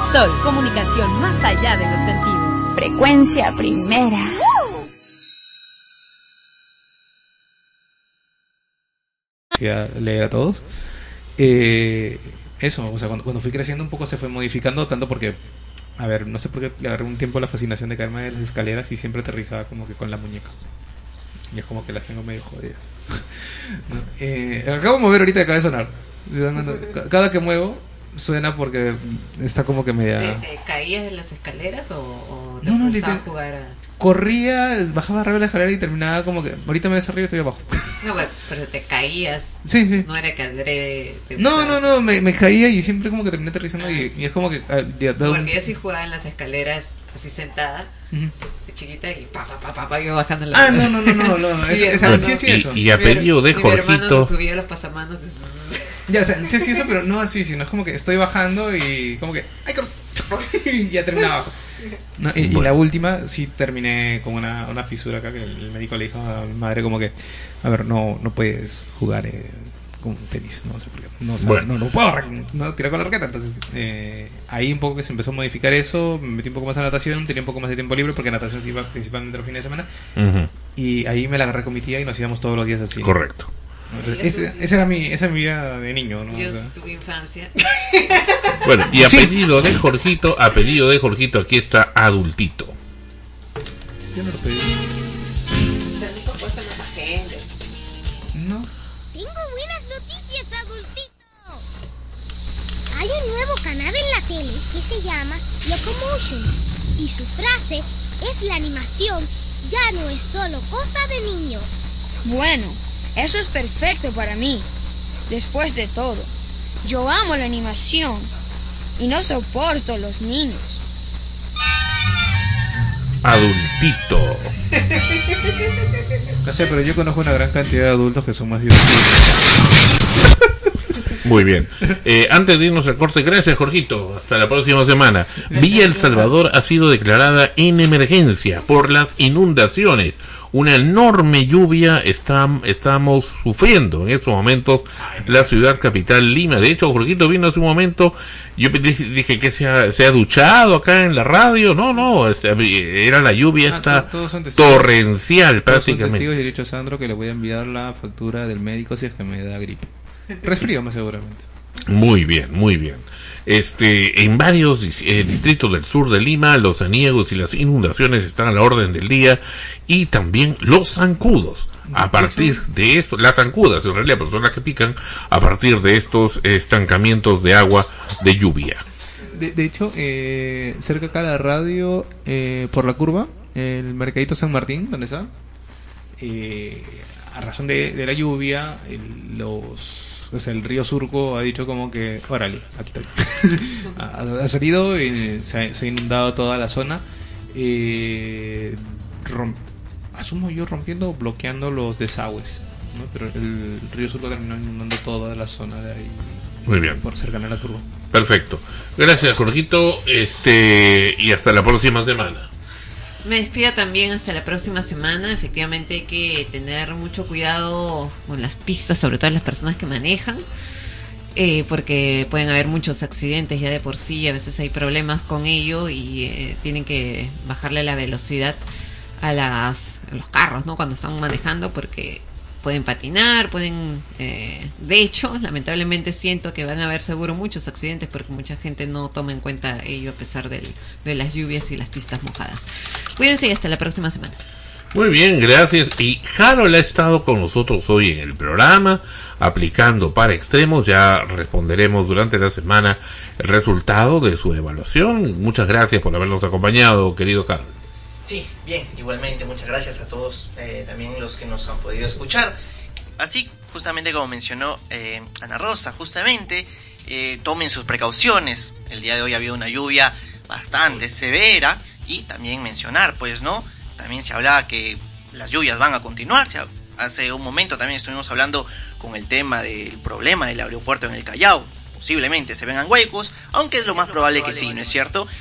Sol, comunicación más allá de los sentidos. Frecuencia primera. Leer a todos. Eso, o sea, cuando fui creciendo un poco se fue modificando tanto porque, a ver, no sé por qué le agarré un tiempo la fascinación de caerme de las escaleras y siempre aterrizaba como que con la muñeca. Y es como que las tengo medio jodidas. ¿No? Acabo de mover ahorita, acaba de sonar. Cada que muevo suena porque está como que media... ¿Te caías de las escaleras o te no, gustaba jugar a...? Corría, bajaba arriba de la escalera y terminaba como que... Ahorita me ves arriba y estoy abajo. No, pero te caías. Sí, sí. No era que adrede... No, me caía y siempre como que terminé aterrizando y es como que... Porque yo sí jugaba en las escaleras así sentada, de chiquita y iba bajando la... No, sí, eso. Y a pedido de Jorgito... Mi hermano subía los pasamanos... Ya, o sea, sí eso, pero no así, sino es como que estoy bajando y como que... ¡Ay, y ya terminé abajo. No, y la última sí terminé con una fisura acá que el médico le dijo a mi madre como que, a ver, no puedes jugar con tenis, no sé por qué, no puedo no tirar con la raqueta. Entonces ahí un poco que se empezó a modificar eso, me metí un poco más a natación, tenía un poco más de tiempo libre porque natación se iba principalmente los fines de semana, y ahí me la agarré con mi tía y nos íbamos todos los días así. Correcto. Entonces, esa es mi vida de niño, ¿no? Yo tuve infancia. Bueno, y a pedido de Jorgito, aquí está Adultito. Yo no lo pedí. No. Tengo buenas noticias, Adultito. Hay un nuevo canal en la tele que se llama Locomotion y su frase es: la animación ya no es solo cosa de niños. Bueno, eso es perfecto para mí. Después de todo, yo amo la animación y no soporto los niños. Adultito. No sé, pero yo conozco una gran cantidad de adultos que son más divertidos. Muy bien. Antes de irnos al corte, gracias Jorgito. Hasta la próxima semana. Villa El Salvador ha sido declarada en emergencia por las inundaciones. Una enorme lluvia estamos sufriendo en estos momentos la ciudad capital Lima. De hecho, Jorgito vino hace un momento. Yo dije que se ha duchado acá en la radio. No, era la lluvia esta torrencial prácticamente. Todos son testigos, y he dicho a Sandro que le voy a enviar la factura del médico si es que me da gripe. Resfrío más seguramente. Muy bien. En varios distritos del sur de Lima, los zaniegos y las inundaciones están a la orden del día, y también los zancudos. A partir de eso, las zancudas en realidad, pero son las que pican a partir de estos estancamientos de agua de lluvia. De hecho, cerca acá de la radio, por la curva, el mercadito San Martín, ¿dónde está? A razón de la lluvia, el río Surco ha dicho como que, órale, aquí estoy. ha salido y se ha inundado toda la zona. Asumo yo bloqueando los desagües, ¿no? Pero el río Surco terminó inundando toda la zona de ahí. Muy bien. Por cercanía a la curva. Perfecto. Gracias, Jorgito. Y hasta la próxima semana. Me despido también hasta la próxima semana. Efectivamente hay que tener mucho cuidado con las pistas, sobre todo las personas que manejan, porque pueden haber muchos accidentes ya de por sí. A veces hay problemas con ello y tienen que bajarle la velocidad a los carros, ¿no? Cuando están manejando, porque pueden patinar, de hecho, lamentablemente siento que van a haber seguro muchos accidentes porque mucha gente no toma en cuenta ello a pesar de las lluvias y las pistas mojadas. Cuídense y hasta la próxima semana. Muy bien, gracias. Y Harold ha estado con nosotros hoy en el programa, aplicando para extremos. Ya responderemos durante la semana el resultado de su evaluación. Muchas gracias por habernos acompañado, querido Harold. Sí, bien, igualmente, muchas gracias a todos, también los que nos han podido escuchar. Así, justamente como mencionó Ana Rosa, justamente, tomen sus precauciones. El día de hoy ha habido una lluvia bastante severa, y también mencionar, pues, ¿no? También se hablaba que las lluvias van a continuar. Hace un momento también estuvimos hablando con el tema del problema del aeropuerto en el Callao. Posiblemente se vengan huecos, aunque es lo más probable que sí, ¿no es cierto?